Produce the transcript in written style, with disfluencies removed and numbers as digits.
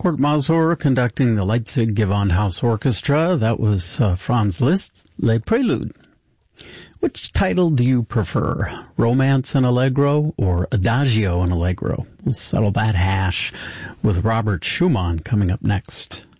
Kurt Masur conducting the Leipzig Gewandhaus Orchestra. That was Franz Liszt, Les Préludes. Which title do you prefer? Romance and Allegro or Adagio and Allegro? We'll settle that hash with Robert Schumann coming up next.